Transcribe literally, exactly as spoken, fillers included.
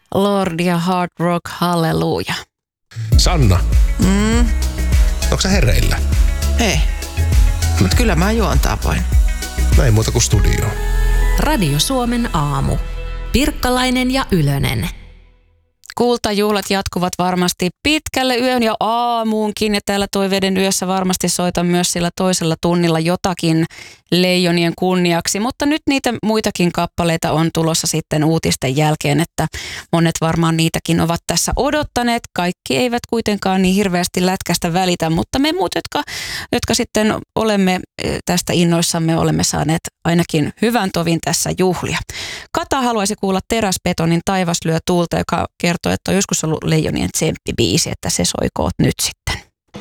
Lord ja Hard Rock, halleluja. Sanna, Mm, onko sä hereillä? ei. Mutta kyllä mä juontaa voin. Näin muuta kuin studioon. Radio Suomen aamu. Pirkkalainen ja Ylönen. Kultajuhlat jatkuvat varmasti pitkälle yön ja aamuunkin, ja täällä Toiveiden yössä varmasti soitan myös sillä toisella tunnilla jotakin Leijonien kunniaksi, mutta nyt niitä muitakin kappaleita on tulossa sitten uutisten jälkeen, että monet varmaan niitäkin ovat tässä odottaneet. Kaikki eivät kuitenkaan niin hirveästi lätkästä välitä, mutta me muut, jotka, jotka sitten olemme tästä innoissamme, olemme saaneet ainakin hyvän tovin tässä juhlia. Kata haluaisi kuulla Teräsbetonin Taivas lyö tuulta, joka kertoo, että on joskus ollut Leijonien tsemppibiisi, että se soikoot nyt sitten.